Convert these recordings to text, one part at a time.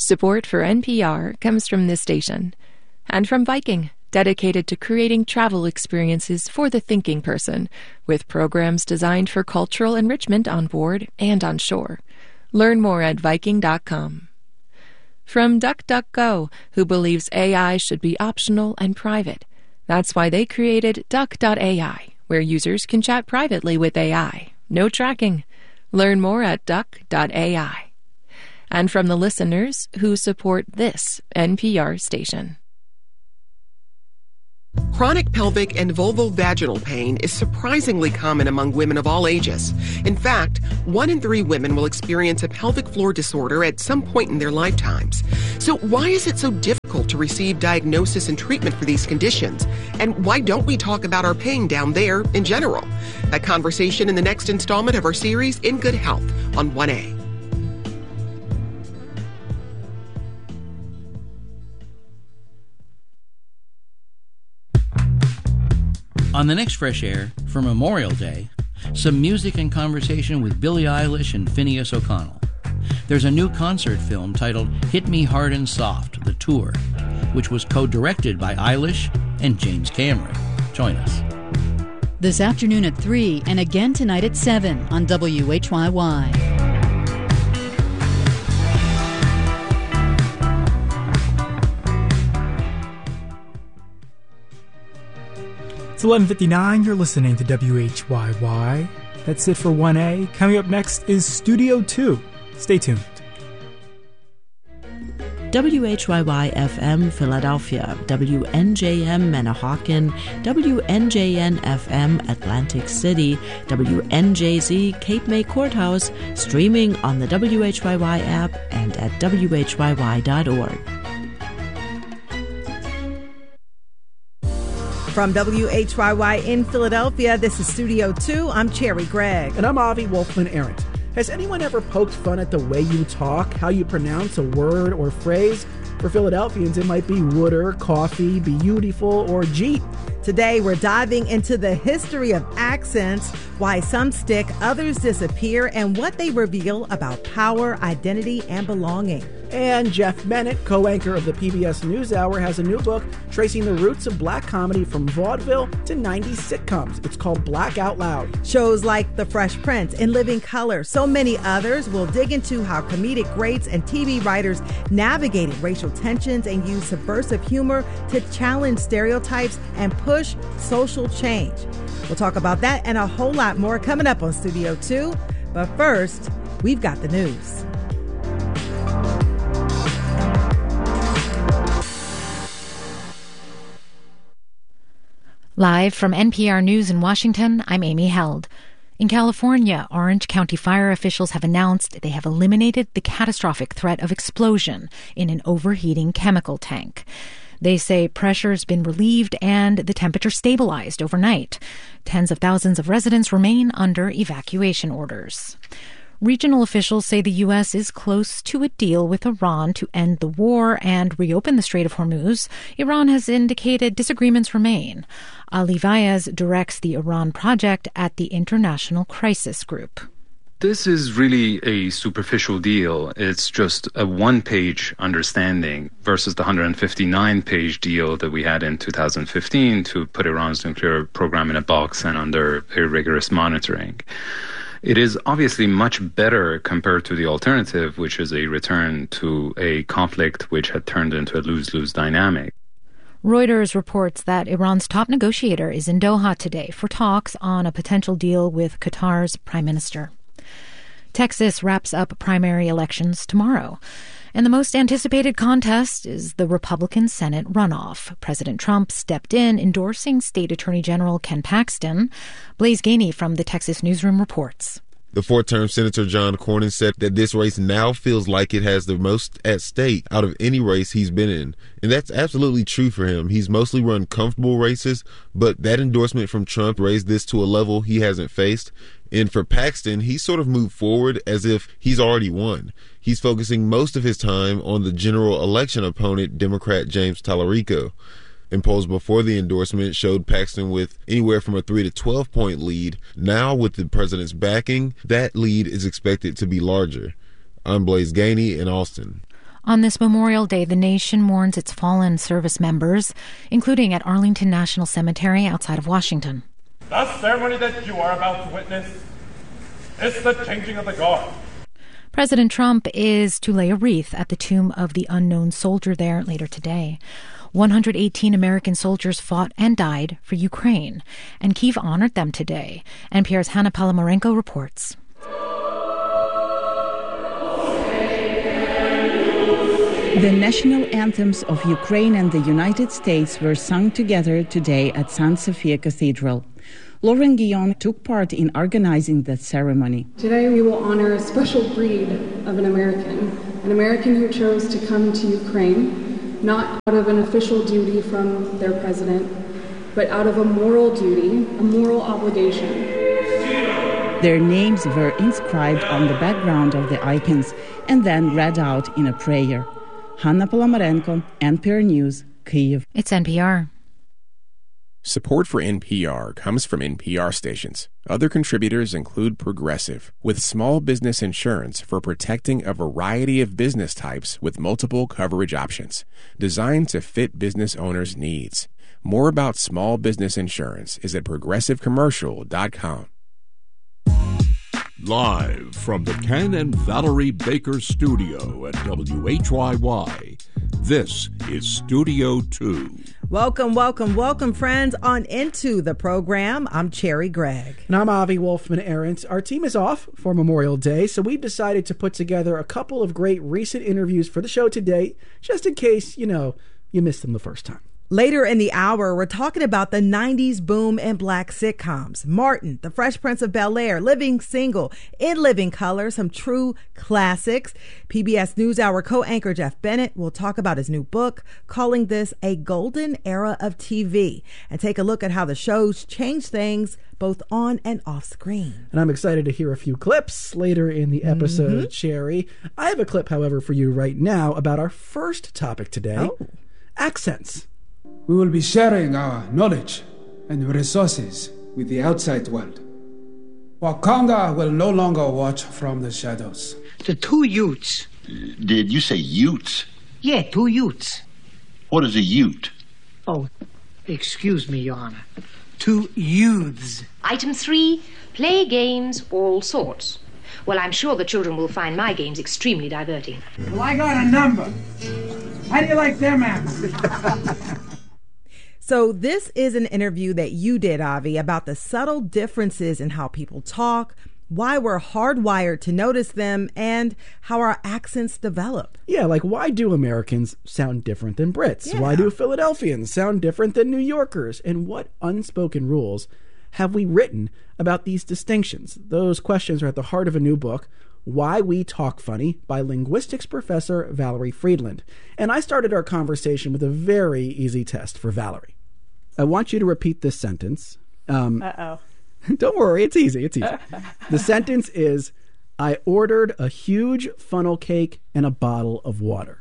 Support for NPR comes from this station and from Viking, dedicated to creating travel experiences for the thinking person, with programs designed for cultural enrichment on board and on shore. Learn more at Viking.com. From DuckDuckGo, who believes AI should be optional and private. That's why they created Duck.ai, where users can chat privately with AI. No tracking. Learn more at Duck.ai. And from the listeners who support this NPR station. Chronic pelvic and vulvovaginal pain is surprisingly common among women of all ages. In fact, 1 in 3 women will experience a pelvic floor disorder at some point in their lifetimes. So why is it so difficult to receive diagnosis and treatment for these conditions? And why don't we talk about our pain down there in general? That conversation in the next installment of our series, In Good Health, on 1A. On the next Fresh Air, for Memorial Day, some music and conversation with Billie Eilish and Phineas O'Connell. There's a new concert film titled Hit Me Hard and Soft, The Tour, which was co-directed by Eilish and James Cameron. Join us. This afternoon at 3 and again tonight at 7 on WHYY. It's 11:59. You're listening to WHYY. That's it for 1A. Coming up next is Studio 2. Stay tuned. WHYY-FM Philadelphia, WNJM Manahawkin, WNJN-FM Atlantic City, WNJZ Cape May Courthouse, streaming on the WHYY app and at WHYY.org. From WHYY in Philadelphia, this is Studio 2. I'm Cherry Gregg. And I'm Avi Wolfman-Arendt. Has anyone ever poked fun at the way you talk, how you pronounce a word or phrase? For Philadelphians, it might be wooder, coffee, beautiful, or Jeep. Today, we're diving into the history of accents, why some stick, others disappear, and what they reveal about power, identity, and belonging. And Jeff Bennett, co-anchor of the PBS NewsHour, has a new book tracing the roots of black comedy from vaudeville to 90s sitcoms. It's called Black Out Loud. Shows like The Fresh Prince, In Living Color, so many others will dig into how comedic greats and TV writers navigated racial tensions and use subversive humor to challenge stereotypes and push social change. We'll talk about that and a whole lot more coming up on Studio 2. But first, we've got the news. Live from NPR News in Washington, I'm Amy Held. In California, Orange County fire officials have announced they have eliminated the catastrophic threat of explosion in an overheating chemical tank. They say pressure's been relieved and the temperature stabilized overnight. Tens of thousands of residents remain under evacuation orders. Regional officials say the U.S. is close to a deal with Iran to end the war and reopen the Strait of Hormuz. Iran has indicated disagreements remain. Ali Vaez directs the Iran project at the International Crisis Group. This is really a superficial deal. It's just a one-page understanding versus the 159-page deal that we had in 2015 to put Iran's nuclear program in a box and under very rigorous monitoring. It is obviously much better compared to the alternative, which is a return to a conflict which had turned into a lose-lose dynamic. Reuters reports that Iran's top negotiator is in Doha today for talks on a potential deal with Qatar's prime minister. Texas wraps up primary elections tomorrow. And the most anticipated contest is the Republican Senate runoff. President Trump stepped in, endorsing State Attorney General Ken Paxton. Blaise Gainey from the Texas Newsroom reports. The fourth-term Senator John Cornyn said that this race now feels like it has the most at stake out of any race he's been in. And that's absolutely true for him. He's mostly run comfortable races, but that endorsement from Trump raised this to a level he hasn't faced. And for Paxton, he sort of moved forward as if he's already won. He's focusing most of his time on the general election opponent, Democrat James Tallarico. And polls before the endorsement showed Paxton with anywhere from a 3 to 12-point lead. Now, with the president's backing, that lead is expected to be larger. I'm Blaise Gainey in Austin. On this Memorial Day, the nation mourns its fallen service members, including at Arlington National Cemetery outside of Washington. The ceremony that you are about to witness is the changing of the guard. President Trump is to lay a wreath at the tomb of the unknown soldier there later today. 118 American soldiers fought and died for Ukraine, and Kyiv honored them today. NPR's Hannah Palamarenko reports. The national anthems of Ukraine and the United States were sung together today at St. Sophia Cathedral. Lauren Guillon took part in organizing that ceremony. Today we will honor a special breed of an American who chose to come to Ukraine, not out of an official duty from their president, but out of a moral duty, a moral obligation. Their names were inscribed on the background of the icons and then read out in a prayer. Hannah Palamarenko, NPR News, Kyiv. It's NPR. Support for NPR comes from NPR stations. Other contributors include Progressive, with small business insurance for protecting a variety of business types with multiple coverage options, designed to fit business owners' needs. More about small business insurance is at progressivecommercial.com. Live from the Ken and Valerie Baker studio at WHYY, this is Studio 2. Welcome, friends, on into the program. I'm Cherry Gregg. And I'm Avi Wolfman-Arent. Our team is off for Memorial Day, so we've decided to put together a couple of great recent interviews for the show today, just in case, you missed them the first time. Later in the hour, we're talking about the 90s boom in black sitcoms. Martin, The Fresh Prince of Bel-Air, Living Single, In Living Color, some true classics. PBS NewsHour co-anchor Jeff Bennett will talk about his new book, calling this a golden era of TV, and take a look at how the shows change things both on and off screen. And I'm excited to hear a few clips later in the episode, Cherry. I have a clip, however, for you right now about our first topic today, accents. We will be sharing our knowledge and resources with the outside world. Wakanda will no longer watch from the shadows. The two youths. Did you say Utes? Yeah, two youths. What is a Ute? Oh, excuse me, Your Honor. Two youths. Item 3, play games, all sorts. Well, I'm sure the children will find my games extremely diverting. Well, I got a number. How do you like them apples? So this is an interview that you did, Avi, about the subtle differences in how people talk, why we're hardwired to notice them, and how our accents develop. Yeah, like why do Americans sound different than Brits? Yeah. Why do Philadelphians sound different than New Yorkers? And what unspoken rules have we written about these distinctions? Those questions are at the heart of a new book, Why We Talk Funny, by linguistics professor Valerie Friedland. And I started our conversation with a very easy test for Valerie. I want you to repeat this sentence. Uh-oh. Don't worry, it's easy. The sentence is, I ordered a huge funnel cake and a bottle of water.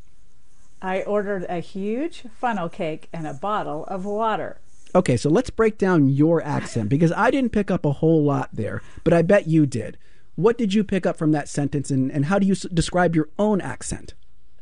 I ordered a huge funnel cake and a bottle of water. Okay, so let's break down your accent, because I didn't pick up a whole lot there, but I bet you did. What did you pick up from that sentence, and how do you describe your own accent?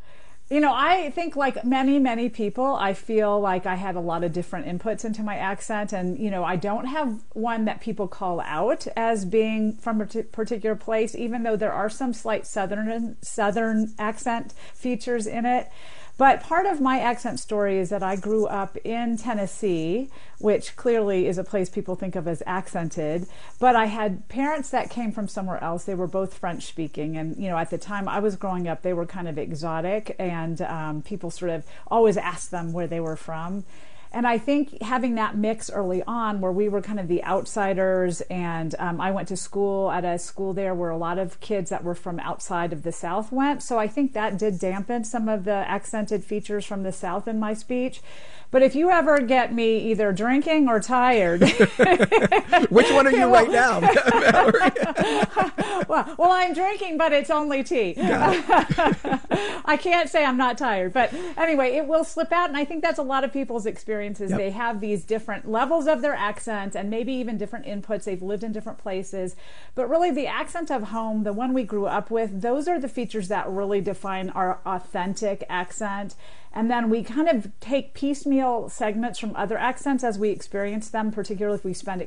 I think like many people, I feel like I had a lot of different inputs into my accent. And, I don't have one that people call out as being from a particular place, even though there are some slight southern accent features in it. But part of my accent story is that I grew up in Tennessee, which clearly is a place people think of as accented. But I had parents that came from somewhere else. They were both French speaking. And, at the time I was growing up, they were kind of exotic. And people sort of always asked them where they were from. And I think having that mix early on where we were kind of the outsiders, and I went to school at a school there where a lot of kids that were from outside of the South went. So I think that did dampen some of the accented features from the South in my speech. But if you ever get me either drinking or tired... Which one are you right now, Valerie? well, I'm drinking, but it's only tea. I can't say I'm not tired. But anyway, it will slip out, and I think that's a lot of people's experience experiences. Yep. They have these different levels of their accent and maybe even different inputs. They've lived in different places. But really, the accent of home, the one we grew up with, those are the features that really define our authentic accent. And then we kind of take piecemeal segments from other accents as we experience them, particularly if we spend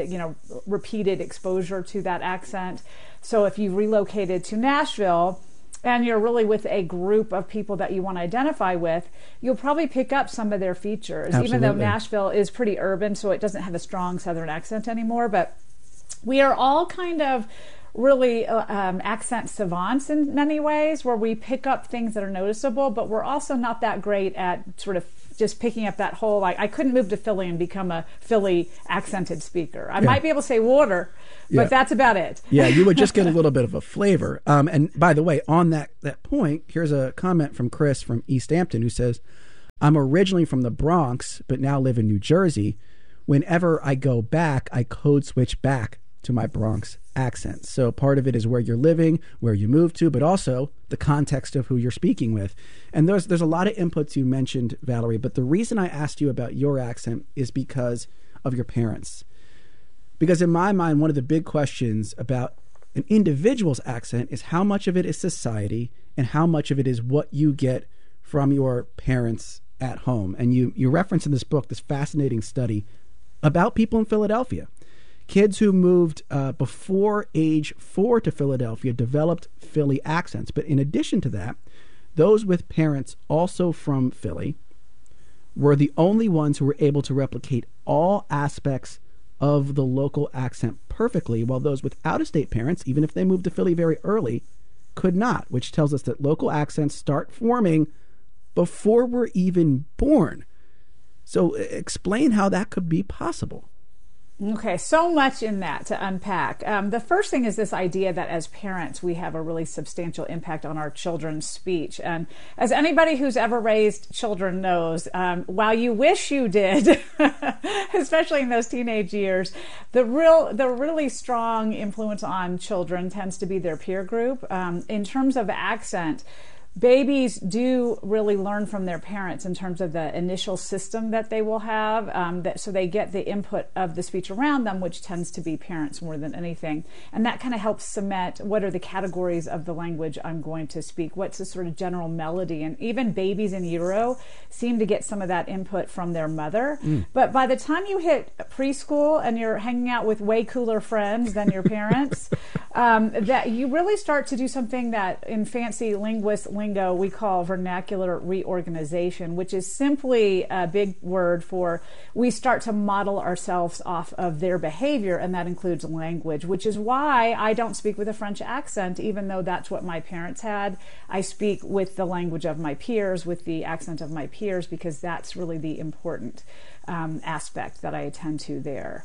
repeated exposure to that accent. So if you relocated to Nashville and you're really with a group of people that you want to identify with, you'll probably pick up some of their features. Absolutely. Even though Nashville is pretty urban, so it doesn't have a strong Southern accent anymore. But we are all kind of really accent savants in many ways, where we pick up things that are noticeable, but we're also not that great at sort of just picking up that whole, like, I couldn't move to Philly and become a Philly accented speaker. I might be able to say water, but that's about it. Yeah, you would just get a little bit of a flavor. And by the way, on that point, here's a comment from Chris from East Hampton who says, I'm originally from the Bronx, but now live in New Jersey. Whenever I go back, I code switch back to my Bronx accent. So part of it is where you're living, where you moved to, but also the context of who you're speaking with. And there's a lot of inputs you mentioned, Valerie, but the reason I asked you about your accent is because of your parents. Because in my mind, one of the big questions about an individual's accent is how much of it is society and how much of it is what you get from your parents at home. And you reference in this book this fascinating study about people in Philadelphia. Kids who moved before age 4 to Philadelphia developed Philly accents. But in addition to that, those with parents also from Philly were the only ones who were able to replicate all aspects of the local accent perfectly, while those with out-of-state parents, even if they moved to Philly very early, could not, which tells us that local accents start forming before we're even born. So explain how that could be possible. Okay, so much in that to unpack. The first thing is this idea that as parents, we have a really substantial impact on our children's speech. And as anybody who's ever raised children knows, while you wish you did, especially in those teenage years, the really strong influence on children tends to be their peer group. In terms of accent, babies do really learn from their parents in terms of the initial system that they will have, so they get the input of the speech around them, which tends to be parents more than anything. And that kind of helps cement what are the categories of the language I'm going to speak, what's the sort of general melody. And even babies in utero seem to get some of that input from their mother. But by the time you hit preschool and you're hanging out with way cooler friends than your parents, that you really start to do something that in fancy linguist lingo we call vernacular reorganization, which is simply a big word for we start to model ourselves off of their behavior, and that includes language, which is why I don't speak with a French accent, even though that's what my parents had. I speak with the language of my peers, with the accent of my peers, because that's really the important aspect that I attend to there.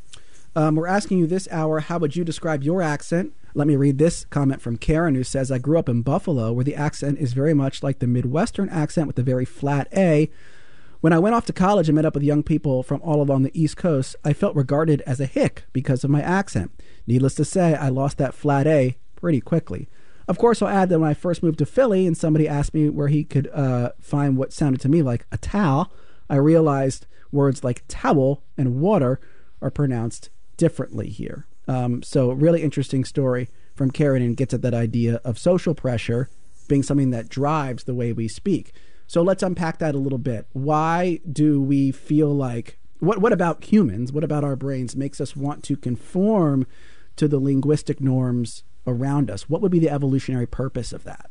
We're asking you this hour, how would you describe your accent? Let me read this comment from Karen, who says, I grew up in Buffalo, where the accent is very much like the Midwestern accent with a very flat A. When I went off to college and met up with young people from all along the East Coast, I felt regarded as a hick because of my accent. Needless to say, I lost that flat A pretty quickly. Of course, I'll add that when I first moved to Philly and somebody asked me where he could find what sounded to me like a towel, I realized words like towel and water are pronounced differently here. So really interesting story from Karen, and gets at that idea of social pressure being something that drives the way we speak. So let's unpack that a little bit. Why do we feel like, what about humans, what about our brains makes us want to conform to the linguistic norms around us? What would be the evolutionary purpose of that?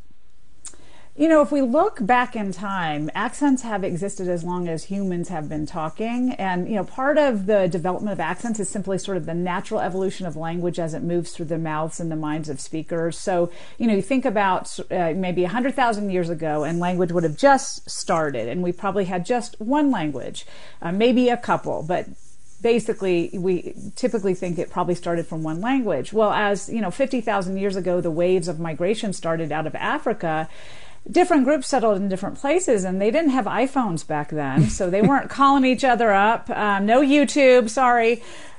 You know, if we look back in time, accents have existed as long as humans have been talking. And, you know, part of the development of accents is simply sort of the natural evolution of language as it moves through the mouths and the minds of speakers. So, you know, you think about maybe 100,000 years ago, and language would have just started, and we probably had just one language, maybe a couple, but basically, we typically think it probably started from one language. Well, as, you know, 50,000 years ago, the waves of migration started out of Africa. Different groups settled in different places, and they didn't have iPhones back then, so they weren't calling each other up. No YouTube, sorry.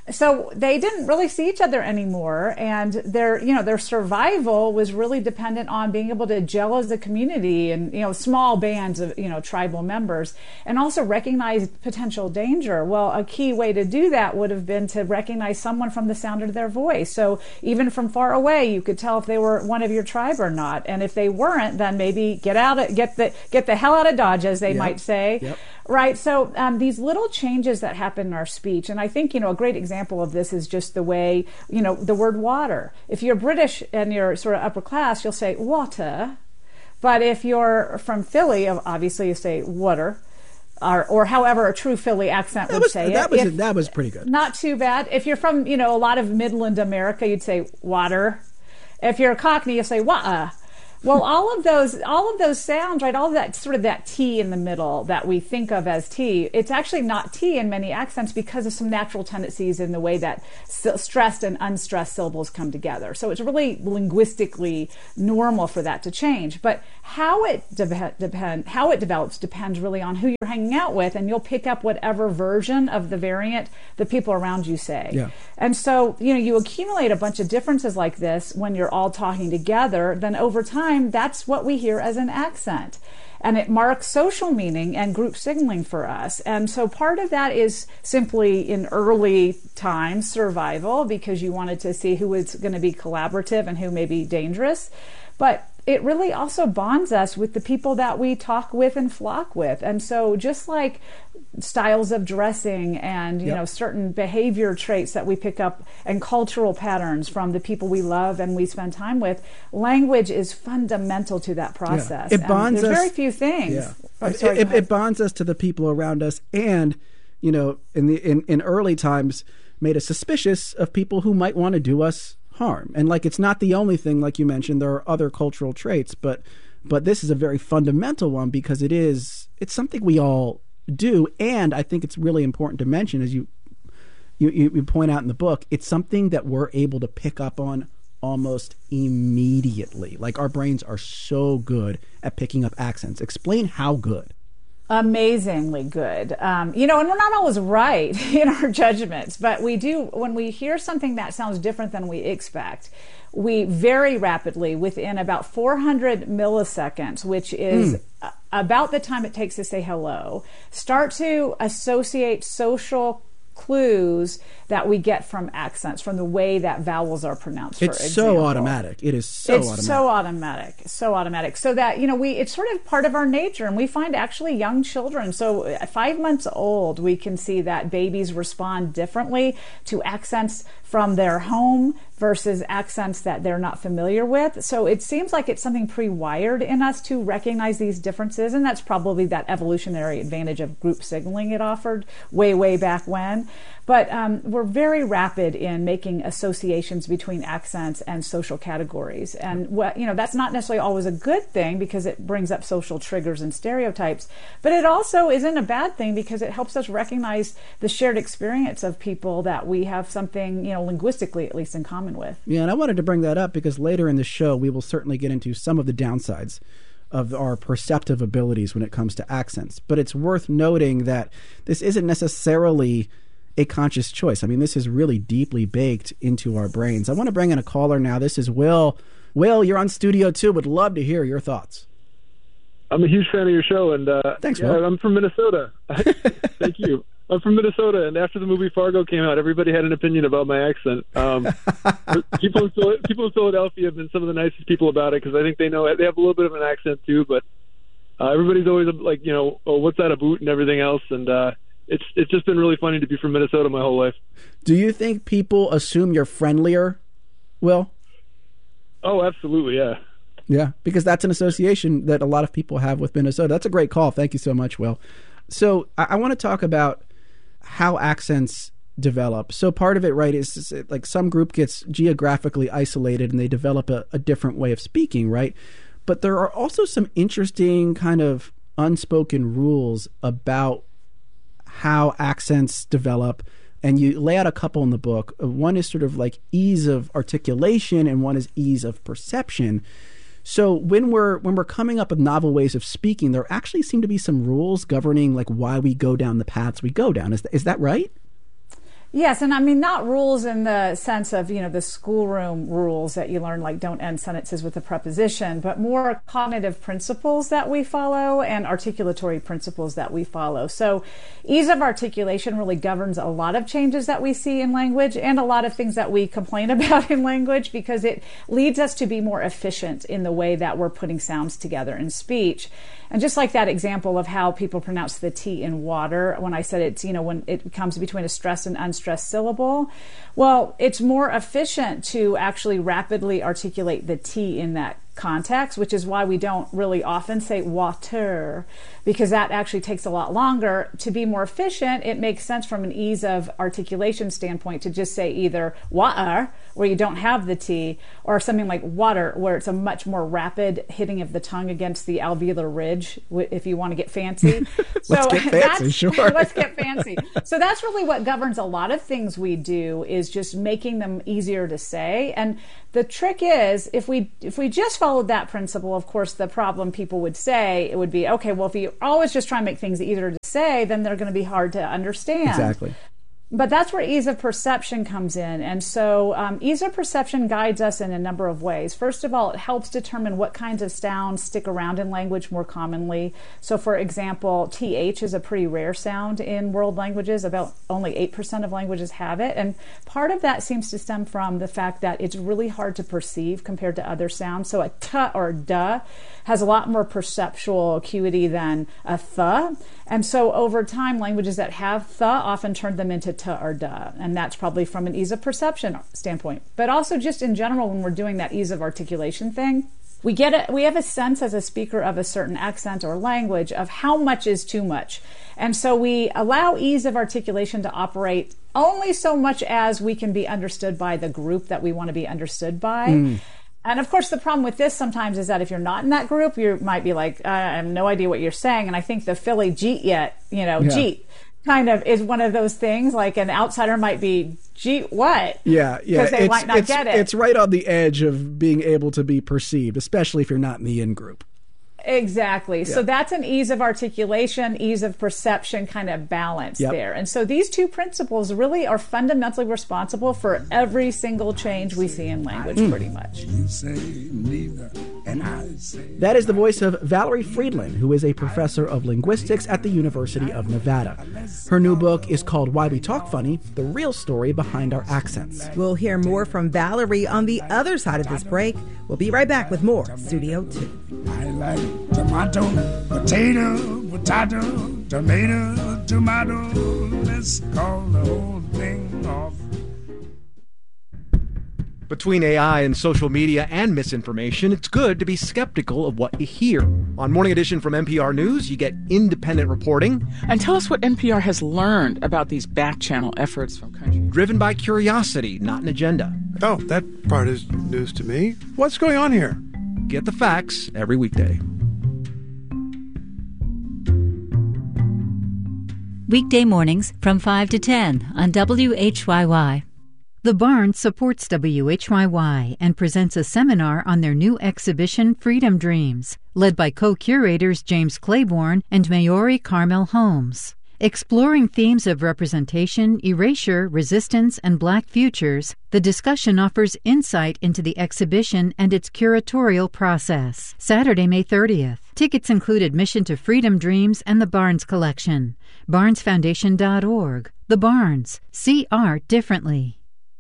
So they didn't really see each other anymore, and their survival was really dependent on being able to gel as a community and small bands of tribal members, and also recognize potential danger. Well, a key way to do that would have been to recognize someone from the sound of their voice. So even from far away, you could tell if they were one of your tribe or not, and if they weren't, then maybe get the hell out of Dodge, as they might say. Yep. Right. So these little changes that happen in our speech, and I think, a great example of this is just the way, the word water. If you're British and you're sort of upper class, you'll say water. But if you're from Philly, obviously you say water. Or however a true Philly accent would say it. That was pretty good. Not too bad. If you're from, a lot of Midland America, you'd say water. If you're a Cockney, you say wa. Well, all of those sounds, right? All of that sort of that T in the middle that we think of as T, it's actually not T in many accents because of some natural tendencies in the way that stressed and unstressed syllables come together. So it's really linguistically normal for that to change. But how it develops depends really on who you're hanging out with, and you'll pick up whatever version of the variant the people around you say. Yeah. And so, you accumulate a bunch of differences like this when you're all talking together, then over time, that's what we hear as an accent. And it marks social meaning and group signaling for us. And so part of that is simply in early times survival, because you wanted to see who was going to be collaborative and who may be dangerous. But it really also bonds us with the people that we talk with and flock with. And so just like styles of dressing and, certain behavior traits that we pick up and cultural patterns from the people we love and we spend time with, language is fundamental to that process. Yeah. It bonds there's us. Very few things. Yeah. Oh, sorry, it bonds us to the people around us, and, in early times made us suspicious of people who might want to do us harm. And it's not the only thing, like you mentioned, there are other cultural traits, but this is a very fundamental one because it's something we all do. And I think it's really important to mention, as you point out in the book, it's something that we're able to pick up on almost immediately. Our brains are so good at picking up accents. Explain how good. Amazingly good. And we're not always right in our judgments, but we do, when we hear something that sounds different than we expect, we very rapidly, within about 400 milliseconds, which is about the time it takes to say hello, start to associate social clues that we get from accents, from the way that vowels are pronounced. For example. So automatic. It's so automatic. So automatic. So that, it's sort of part of our nature. And we find actually young children, so at 5 months old, we can see that babies respond differently to accents from their home versus accents that they're not familiar with. So it seems like it's something pre-wired in us to recognize these differences, and that's probably that evolutionary advantage of group signaling it offered way back when. But we're very rapid in making associations between accents and social categories. And that's not necessarily always a good thing because it brings up social triggers and stereotypes, but it also isn't a bad thing because it helps us recognize the shared experience of people that we have something, linguistically at least, in common with. Yeah, and I wanted to bring that up because later in the show we will certainly get into some of the downsides of our perceptive abilities when it comes to accents. But it's worth noting that this isn't necessarily a conscious choice. I mean, this is really deeply baked into our brains. I want to bring in a caller now. This is Will. Will, you're on Studio 2. Would love to hear your thoughts. I'm a huge fan of your show, and thanks, Will. I'm from Minnesota. Thank you. I'm from Minnesota, and after the movie Fargo came out, everybody had an opinion about my accent. People in Philadelphia have been some of the nicest people about it because I think they know they have a little bit of an accent too. But everybody's always like, oh, what's that, a boot, and everything else, and it's just been really funny to be from Minnesota my whole life. Do you think people assume you're friendlier, Will? Oh, absolutely, yeah. Yeah, because that's an association that a lot of people have with Minnesota. That's a great call. Thank you so much, Will. So I want to talk about how accents develop. So part of it, right, is like some group gets geographically isolated and they develop a different way of speaking, right? But there are also some interesting kind of unspoken rules about how accents develop. And you lay out a couple in the book. One is sort of like ease of articulation and one is ease of perception. So when we're coming up with novel ways of speaking, there actually seem to be some rules governing like why we go down the paths we go down. Is that right? Yes, and I mean not rules in the sense of, the schoolroom rules that you learn, like don't end sentences with a preposition, but more cognitive principles that we follow and articulatory principles that we follow. So ease of articulation really governs a lot of changes that we see in language and a lot of things that we complain about in language, because it leads us to be more efficient in the way that we're putting sounds together in speech. And just like that example of how people pronounce the T in water, when I said it's, when it comes between a stressed and unstressed syllable, well, it's more efficient to actually rapidly articulate the T in that context, which is why we don't really often say water, because that actually takes a lot longer. To be more efficient, it makes sense from an ease of articulation standpoint to just say either water, where you don't have the T, or something like water, where it's a much more rapid hitting of the tongue against the alveolar ridge, if you want to get fancy. Let's get fancy, sure. Let's get fancy. So that's really what governs a lot of things we do, is just making them easier to say. And the trick is, if we just followed that principle, of course, the problem people would say, it would be, okay, well, if you always just try and make things easier to say, then they're going to be hard to understand. Exactly. But that's where ease of perception comes in. And so ease of perception guides us in a number of ways. First of all, it helps determine what kinds of sounds stick around in language more commonly. So for example, TH is a pretty rare sound in world languages. About only 8% of languages have it. And part of that seems to stem from the fact that it's really hard to perceive compared to other sounds. So a T or D has a lot more perceptual acuity than a th. And so over time, languages that have th often turn them into t or da, and that's probably from an ease of perception standpoint. But also just in general, when we're doing that ease of articulation thing, we have a sense as a speaker of a certain accent or language of how much is too much. And so we allow ease of articulation to operate only so much as we can be understood by the group that we want to be understood by. And of course, the problem with this sometimes is that if you're not in that group, you might be like, I have no idea what you're saying. And I think the Philly jeet yet, jeet kind of is one of those things, like an outsider might be, jeet what? Yeah. Because they might not get it. It's right on the edge of being able to be perceived, especially if you're not in the in-group. Exactly. Yeah. So that's an ease of articulation, ease of perception kind of balance there. And so these two principles really are fundamentally responsible for every single change we see in language, pretty much. You say neither, and I say... That is the voice of Valerie Friedland, who is a professor of linguistics at the University of Nevada. Her new book is called Why We Talk Funny, the real story behind our accents. We'll hear more from Valerie on the other side of this break. We'll be right back with more Studio 2. I like tomato, potato, tomato, tomato. Let's call the whole thing off. Between AI and social media and misinformation, it's good to be skeptical of what you hear. On Morning Edition from NPR News, you get independent reporting. And tell us what NPR has learned about these back-channel efforts from countries. Driven by curiosity, not an agenda. Oh, that part is news to me. What's going on here? Get the facts every weekday. Weekday mornings from 5 to 10 on WHYY. The Barn supports WHYY and presents a seminar on their new exhibition, Freedom Dreams, led by co-curators James Claiborne and Maori Carmel Holmes. Exploring themes of representation, erasure, resistance, and Black futures, the discussion offers insight into the exhibition and its curatorial process. Saturday, May 30th. Tickets include admission to Freedom Dreams and the Barnes Collection. BarnesFoundation.org. The Barnes. See art differently.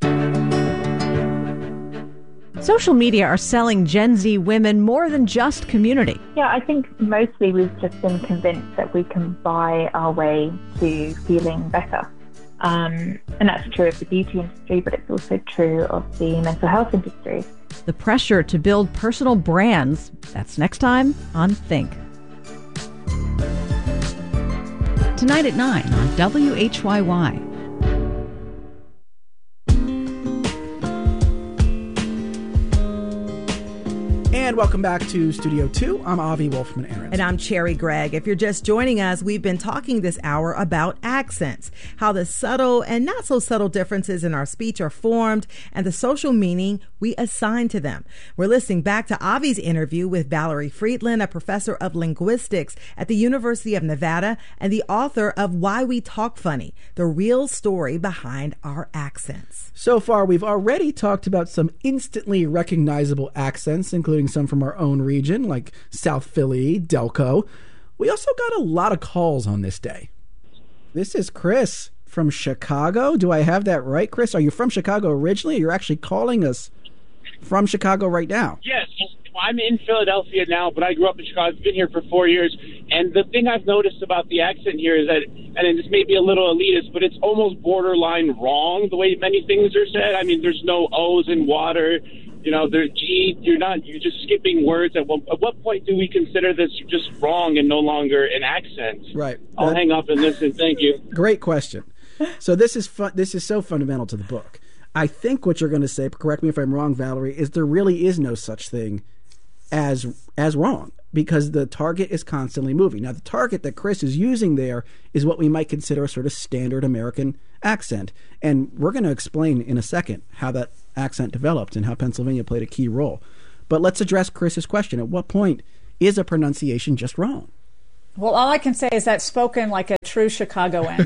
Social media are selling Gen Z women more than just community. Yeah, I think mostly we've just been convinced that we can buy our way to feeling better. And that's true of the beauty industry, but it's also true of the mental health industry. The pressure to build personal brands. That's next time on Think. Tonight at 9 on WHYY. And welcome back to Studio 2. I'm Avi Wolfman-Arentz. And I'm Cherry Gregg. If you're just joining us, we've been talking this hour about accents, how the subtle and not so subtle differences in our speech are formed, and the social meaning we assign to them. We're listening back to Avi's interview with Valerie Friedland, a professor of linguistics at the University of Nevada and the author of Why We Talk Funny, the real story behind our accents. So far, we've already talked about some instantly recognizable accents, including some from our own region, like South Philly, Delco. We also got a lot of calls on this day. This is Chris from Chicago. Do I have that right, Chris? Are you from Chicago originally, or you're actually calling us from Chicago right now? Yes. I'm in Philadelphia now, but I grew up in Chicago. I've been here for 4 years. And the thing I've noticed about the accent here is that, and this may be a little elitist, but it's almost borderline wrong the way many things are said. I mean, there's no O's in water. You know, there's G. You're just skipping words. At what point do we consider this just wrong and no longer an accent? Right. I'll hang up and listen. Thank you. Great question. So this is so fundamental to the book. I think what you're going to say, correct me if I'm wrong, Valerie, is there really is no such thing as wrong, because the target is constantly moving. Now, the target that Chris is using there is what we might consider a sort of standard American accent. And we're going to explain in a second how that accent developed and how Pennsylvania played a key role. But let's address Chris's question. At what point is a pronunciation just wrong? Well, all I can say is that's spoken like a true Chicagoan.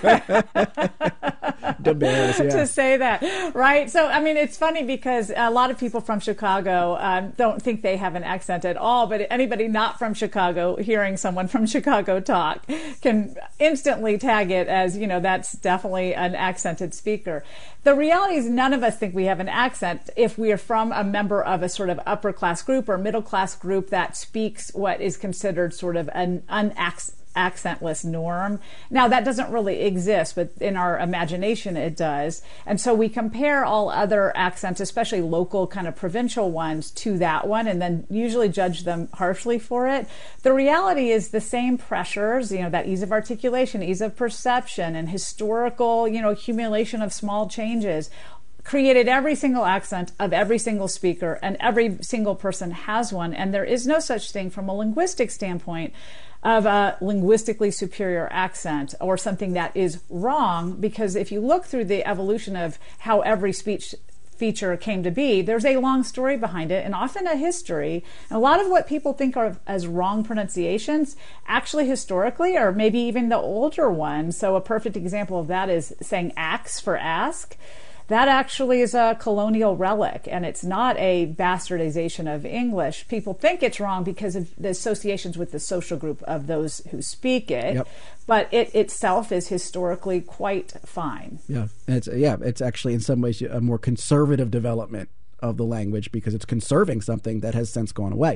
The Bears, yeah. To say that, right? So, I mean, it's funny because a lot of people from Chicago don't think they have an accent at all, but anybody not from Chicago hearing someone from Chicago talk can instantly tag it as, you know, that's definitely an accented speaker. The reality is none of us think we have an accent if we are from a member of a sort of upper class group or middle class group that speaks what is considered sort of an accentless norm. Now, that doesn't really exist, but in our imagination it does. And so we compare all other accents, especially local kind of provincial ones, to that one, and then usually judge them harshly for it. The reality is the same pressures, you know, that ease of articulation, ease of perception, and historical, you know, accumulation of small changes created every single accent of every single speaker, and every single person has one. And there is no such thing from a linguistic standpoint of a linguistically superior accent or something that is wrong, because if you look through the evolution of how every speech feature came to be, there's a long story behind it and often a history. And a lot of what people think of as wrong pronunciations actually historically are maybe even the older ones. So a perfect example of that is saying axe for ask. That actually is a colonial relic, and it's not a bastardization of English. People think it's wrong because of the associations with the social group of those who speak it, yep. But it itself is historically quite fine. Yeah, it's actually in some ways a more conservative development of the language because it's conserving something that has since gone away.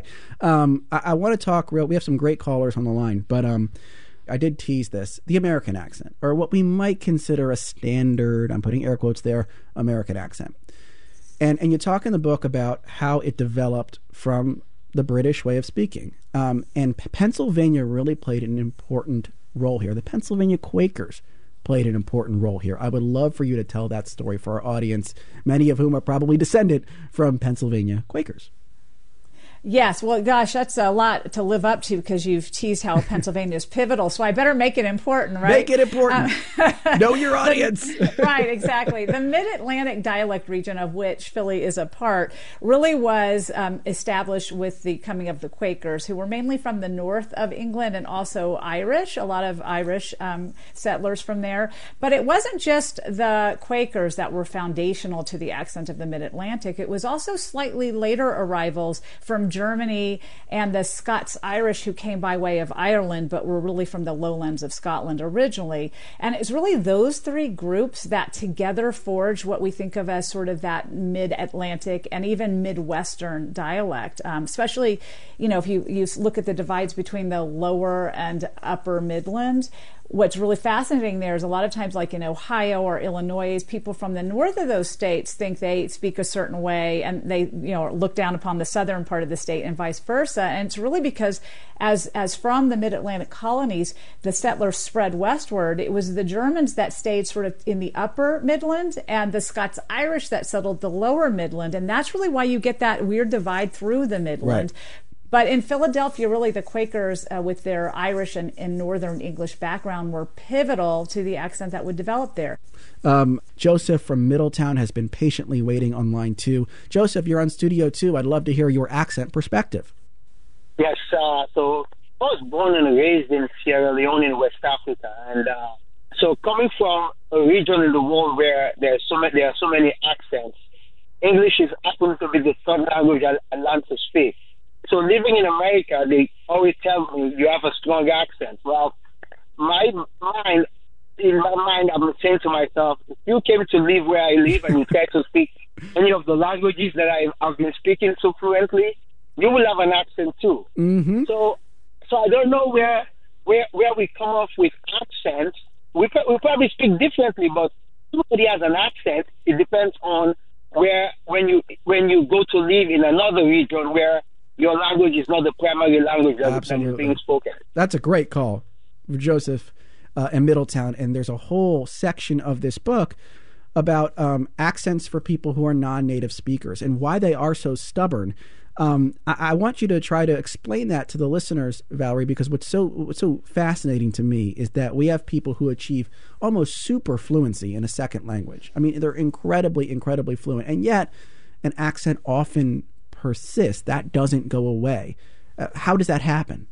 I want to talk we have some great callers on the line, but I did tease this, the American accent, or what we might consider a standard, I'm putting air quotes there, American accent. And you talk in the book about how it developed from the British way of speaking. And Pennsylvania really played an important role here. The Pennsylvania Quakers played an important role here. I would love for you to tell that story for our audience, many of whom are probably descended from Pennsylvania Quakers. Yes, well, gosh, that's a lot to live up to because you've teased how Pennsylvania is pivotal. So I better make it important, right? Make it important. Know your audience. Right, exactly. The Mid-Atlantic dialect region of which Philly is a part really was established with the coming of the Quakers, who were mainly from the north of England and also Irish, a lot of Irish settlers from there. But it wasn't just the Quakers that were foundational to the accent of the Mid-Atlantic. It was also slightly later arrivals from Germany and the Scots-Irish who came by way of Ireland but were really from the lowlands of Scotland originally. And it's really those three groups that together forged what we think of as sort of that mid-Atlantic and even Midwestern dialect. Especially, you know, if you look at the divides between the lower and upper Midlands, what's really fascinating there is a lot of times, like in Ohio or Illinois, people from the north of those states think they speak a certain way, and they look down upon the southern part of the state, and vice versa. And it's really because as from the mid-Atlantic colonies, the settlers spread westward, it was the Germans that stayed sort of in the upper Midland and the Scots-Irish that settled the lower Midland. And that's really why you get that weird divide through the Midland. Right. But in Philadelphia, really, the Quakers, with their Irish and Northern English background, were pivotal to the accent that would develop there. Joseph from Middletown has been patiently waiting on line 2. Joseph, you're on Studio 2. I'd love to hear your accent perspective. Yes, so I was born and raised in Sierra Leone in West Africa. And so coming from a region in the world where there are so many accents, English is happens to be the third language I learned to speak. So living in America, they always tell me you have a strong accent. Well, in my mind, I'm saying to myself, if you came to live where I live and you try to speak any of the languages that I've been speaking so fluently, you will have an accent too. Mm-hmm. So I don't know where we come off with accents. We probably speak differently, but everybody has an accent. It depends on when you go to live in another region where your language is not the primary language that is being spoken. That's a great call, Joseph, in Middletown. And there's a whole section of this book about accents for people who are non-native speakers and why they are so stubborn. I want you to try to explain that to the listeners, Valerie, because what's so fascinating to me is that we have people who achieve almost super fluency in a second language. I mean, they're incredibly, incredibly fluent, and yet an accent often persists. That doesn't go away. How does that happen?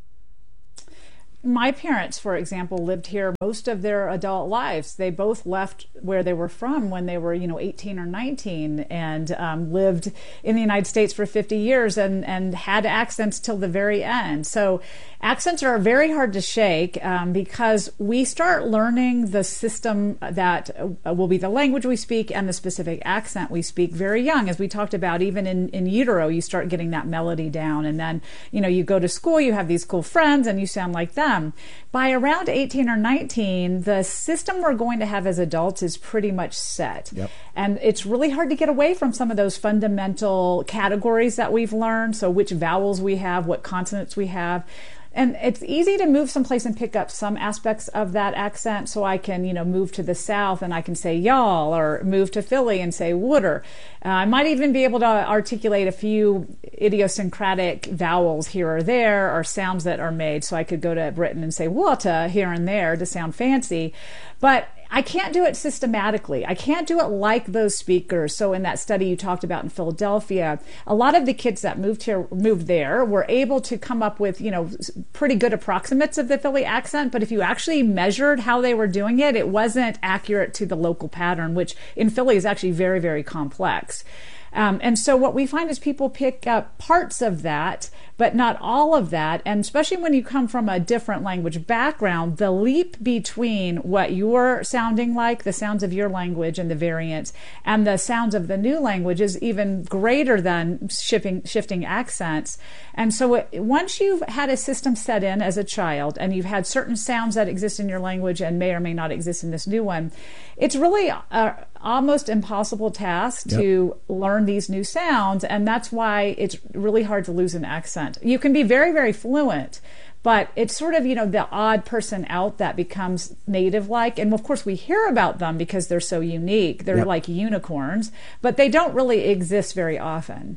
My parents, for example, lived here most of their adult lives. They both left where they were from when they were, 18 or 19, and lived in the United States for 50 years and had accents till the very end. So accents are very hard to shake because we start learning the system that will be the language we speak and the specific accent we speak very young. As we talked about, even in utero, you start getting that melody down. And then, you go to school, you have these cool friends, and you sound like them. By around 18 or 19, the system we're going to have as adults is pretty much set. Yep. And it's really hard to get away from some of those fundamental categories that we've learned. So which vowels we have, what consonants we have. And it's easy to move someplace and pick up some aspects of that accent. So I can, move to the South and I can say y'all, or move to Philly and say wooder. I might even be able to articulate a few idiosyncratic vowels here or there, or sounds that are made. So I could go to Britain and say water here and there to sound fancy. But I can't do it systematically. I can't do it like those speakers. So in that study you talked about in Philadelphia, a lot of the kids that moved there were able to come up with, pretty good approximates of the Philly accent. But if you actually measured how they were doing it, it wasn't accurate to the local pattern, which in Philly is actually very, very complex. And so what we find is people pick up parts of that, but not all of that. And especially when you come from a different language background, the leap between what you're sounding like, the sounds of your language and the variants, and the sounds of the new language is even greater than shifting accents. And so once you've had a system set in as a child, and you've had certain sounds that exist in your language and may or may not exist in this new one, it's really almost impossible task to learn these new sounds, and that's why it's really hard to lose an accent. You can be very, very fluent, but it's sort of, the odd person out that becomes native-like. And of course we hear about them because they're so unique. They're like unicorns, but they don't really exist very often.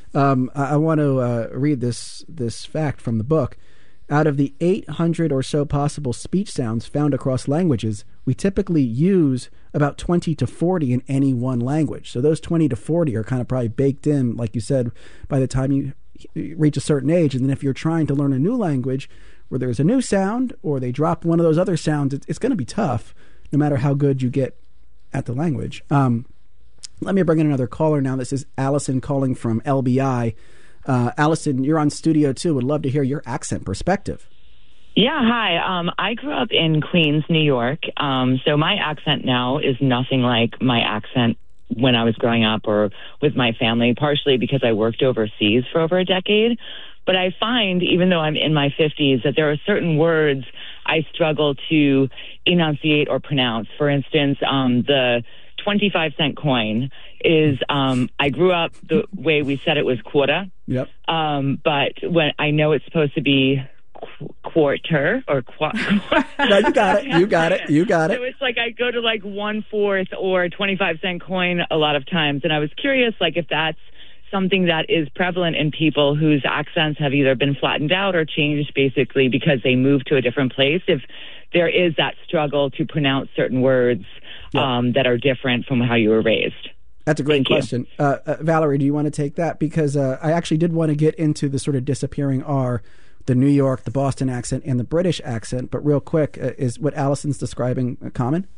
I want to read this fact from the book. Out of the 800 or so possible speech sounds found across languages, we typically use about 20 to 40 in any one language. So those 20 to 40 are kind of probably baked in, like you said, by the time you reach a certain age. And then if you're trying to learn a new language where there's a new sound or they drop one of those other sounds, it's going to be tough no matter how good you get at the language. Let me bring in another caller now. This is Allison calling from LBI. Allison, you're on Studio 2. Would love to hear your accent perspective. Yeah, hi. I grew up in Queens, New York. So my accent now is nothing like my accent when I was growing up or with my family, partially because I worked overseas for over a decade. But I find, even though I'm in my 50s, that there are certain words I struggle to enunciate or pronounce. For instance, the 25-cent coin is, I grew up the way we said it was quarter. Yep. But when I know it's supposed to be quarter or No, you got it. You got it. You got it. So it's like I go to like 1/4 or 25-cent coin a lot of times. And I was curious, like, if that's something that is prevalent in people whose accents have either been flattened out or changed basically because they moved to a different place. If there is that struggle to pronounce certain words that are different from how you were raised. That's a great question. Valerie, do you want to take that? Because I actually did want to get into the sort of disappearing R, the New York, the Boston accent, and the British accent. But real quick, is what Allison's describing common?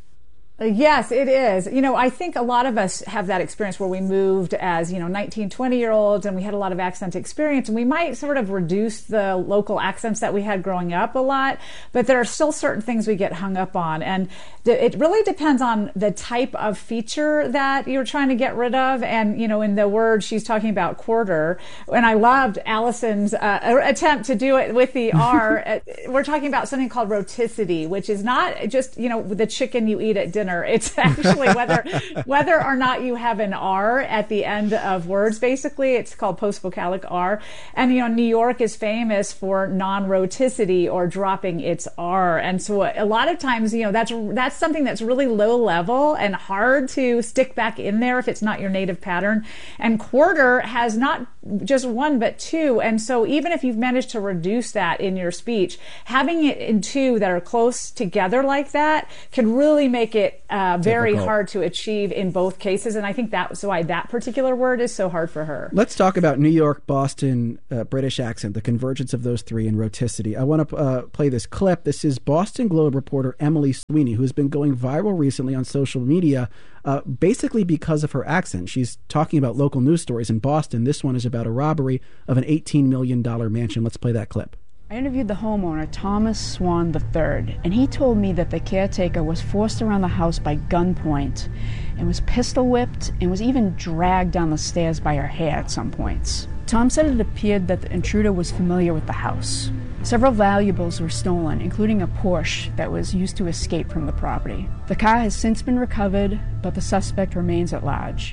Yes, it is. You know, I think a lot of us have that experience where we moved as, 19, 20-year-olds, and we had a lot of accent experience, and we might sort of reduce the local accents that we had growing up a lot, but there are still certain things we get hung up on. And it really depends on the type of feature that you're trying to get rid of. And, in the word she's talking about, quarter, and I loved Allison's attempt to do it with the R. We're talking about something called rhoticity, which is not just, the chicken you eat at dinner. It's actually whether or not you have an R at the end of words. Basically, it's called post-vocalic R. And, New York is famous for non-rhoticity or dropping its R. And so a lot of times, that's something that's really low level and hard to stick back in there if it's not your native pattern. And quarter has not just one, but two. And so even if you've managed to reduce that in your speech, having it in two that are close together like that can really make it very hard to achieve in both cases. And I think that's why that particular word is so hard for her. Let's talk about New York, Boston, British accent, the convergence of those three, and rhoticity. I want to play this clip. This is Boston Globe reporter Emily Sweeney, who has been going viral recently on social media, basically because of her accent. She's talking about local news stories in Boston. This one is about a robbery of an $18 million mansion. Let's play that clip. I interviewed the homeowner, Thomas Swan III, and he told me that the caretaker was forced around the house by gunpoint and was pistol whipped and was even dragged down the stairs by her hair at some points. Tom said it appeared that the intruder was familiar with the house. Several valuables were stolen, including a Porsche that was used to escape from the property. The car has since been recovered, but the suspect remains at large.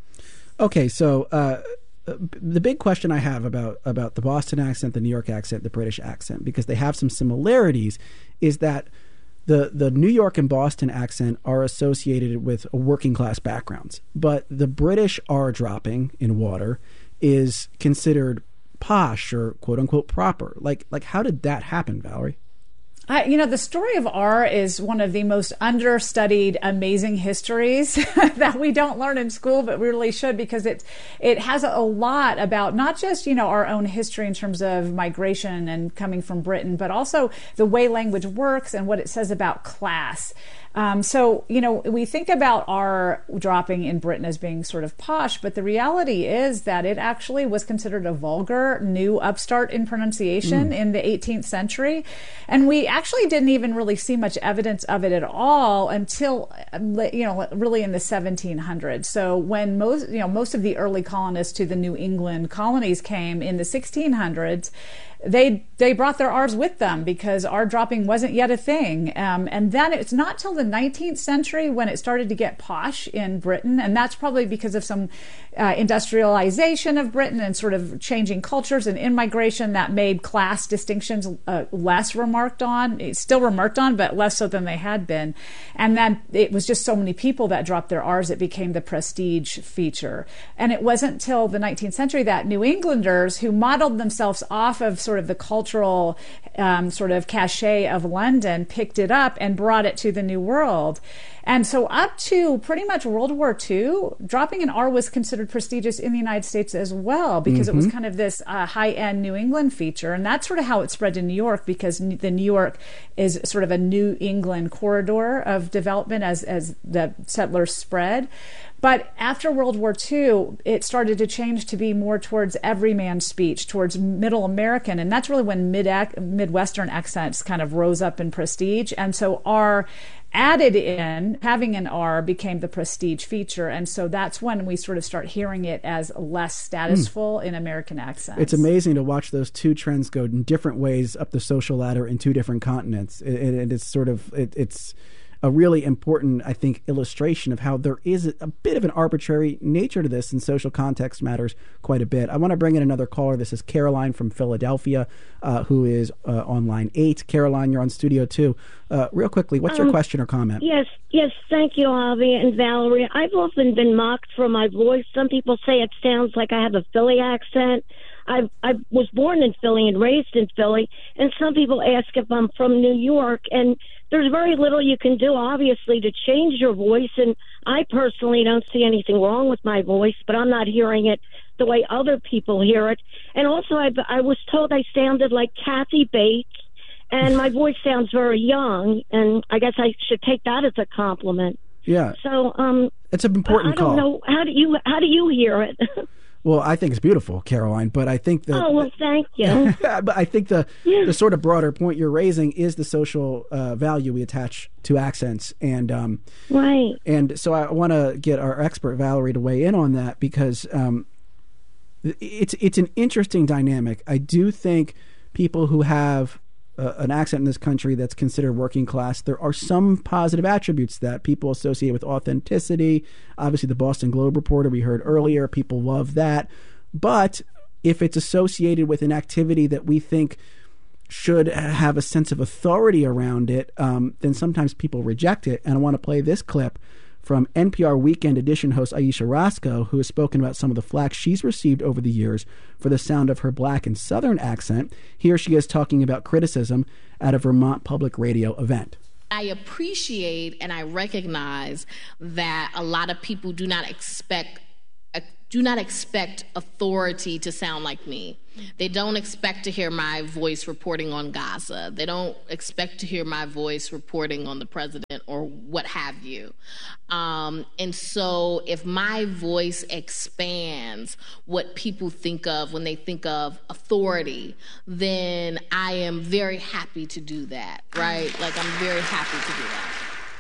Okay, so the big question I have about the Boston accent, the New York accent, the British accent, because they have some similarities, is that the New York and Boston accent are associated with working class backgrounds, but the British R dropping in water is considered posh or quote unquote proper. Like how did that happen, Valerie? The story of R is one of the most understudied, amazing histories that we don't learn in school, but we really should, because it has a lot about not just, our own history in terms of migration and coming from Britain, but also the way language works and what it says about class. So, we think about R dropping in Britain as being sort of posh, but the reality is that it actually was considered a vulgar, new upstart in pronunciation in the 18th century. And we actually didn't even really see much evidence of it at all until, really in the 1700s. So when most of the early colonists to the New England colonies came in the 1600s, they brought their R's with them because R dropping wasn't yet a thing. And then it's not till the 19th century when it started to get posh in Britain. And that's probably because of some industrialization of Britain and sort of changing cultures and immigration that made class distinctions less remarked on. It's still remarked on, but less so than they had been. And then it was just so many people that dropped their R's, it became the prestige feature. And it wasn't till the 19th century that New Englanders, who modeled themselves off of sort of the cultural sort of cachet of London, picked it up and brought it to the New World. And so up to pretty much World War II, dropping an R was considered prestigious in the United States as well, because it was kind of this high-end New England feature. And that's sort of how it spread to New York, because the New York is sort of a New England corridor of development as the settlers spread. But after World War II, it started to change to be more towards everyman speech, towards Middle American. And that's really when Midwestern accents kind of rose up in prestige. And so R added in, having an R became the prestige feature. And so that's when we sort of start hearing it as less statusful in American accents. It's amazing to watch those two trends go in different ways up the social ladder in two different continents. It's sort of, it's a really important, I think, illustration of how there is a bit of an arbitrary nature to this, and social context matters quite a bit. I want to bring in another caller. This is Caroline from Philadelphia, who is on line 8. Caroline, you're on Studio 2. Real quickly, what's your question or comment? Yes, thank you, Avi and Valerie. I've often been mocked for my voice. Some people say it sounds like I have a Philly accent. I was born in Philly and raised in Philly, and some people ask if I'm from New York, and there's very little you can do, obviously, to change your voice, and I personally don't see anything wrong with my voice, but I'm not hearing it the way other people hear it. And also, I was told I sounded like Kathy Bates, and my voice sounds very young, and I guess I should take that as a compliment. Yeah. So, it's an important call. I don't know. How do you hear it? Well, I think it's beautiful, Caroline, but I think that... Oh, well, thank you. But I think the sort of broader point you're raising is the social value we attach to accents. And right. And so I want to get our expert, Valerie, to weigh in on that, because it's an interesting dynamic. I do think people who have an accent in this country that's considered working class, there are some positive attributes that people associate with authenticity. Obviously, the Boston Globe reporter we heard earlier, people love that. But if it's associated with an activity that we think should have a sense of authority around it, then sometimes people reject it. And I want to play this clip from NPR Weekend Edition host Ayesha Rascoe, who has spoken about some of the flack she's received over the years for the sound of her black and Southern accent. Here she is talking about criticism at a Vermont Public Radio event. I appreciate and I recognize that a lot of people do not expect authority to sound like me. They don't expect to hear my voice reporting on Gaza. They don't expect to hear my voice reporting on the president or what have you. And so if my voice expands what people think of when they think of authority, then I am very happy to do that, right? Like, I'm very happy to do that.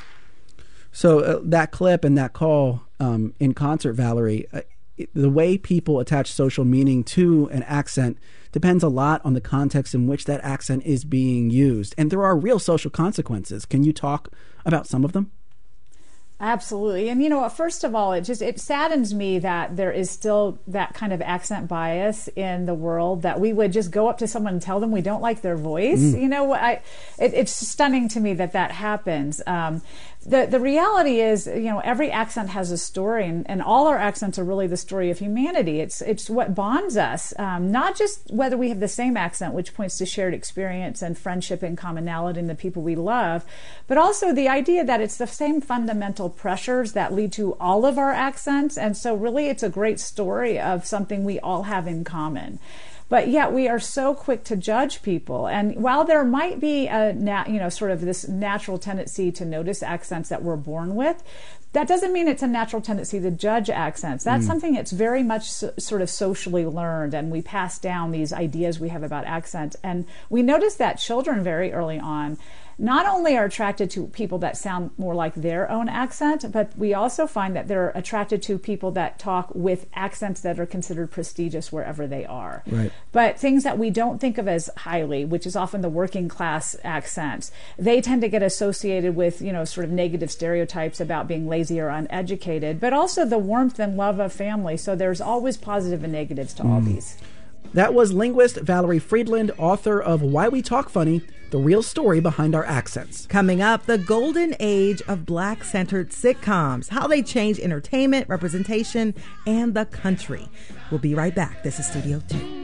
So that clip and that call in concert, Valerie, the way people attach social meaning to an accent depends a lot on the context in which that accent is being used. And there are real social consequences. Can you talk about some of them? Absolutely. And, first of all, it saddens me that there is still that kind of accent bias in the world, that we would just go up to someone and tell them we don't like their voice. It's stunning to me that happens. The reality is, every accent has a story, and all our accents are really the story of humanity. It's what bonds us, not just whether we have the same accent, which points to shared experience and friendship and commonality in the people we love, but also the idea that it's the same fundamental pressures that lead to all of our accents. And so really it's a great story of something we all have in common. But yet we are so quick to judge people. And while there might be sort of this natural tendency to notice accents that we're born with, that doesn't mean it's a natural tendency to judge accents. That's something that's very much sort of socially learned, and we pass down these ideas we have about accents. And we notice that children very early on not only are attracted to people that sound more like their own accent, but we also find that they're attracted to people that talk with accents that are considered prestigious wherever they are. Right. But things that we don't think of as highly, which is often the working class accents, they tend to get associated with, sort of negative stereotypes about being lazy or uneducated, but also the warmth and love of family. So there's always positive and negatives to all these. That was linguist Valerie Friedland, author of Why We Talk Funny, the real story behind our accents. Coming up, the golden age of Black-centered sitcoms, how they change entertainment, representation, and the country. We'll be right back. This is Studio 2.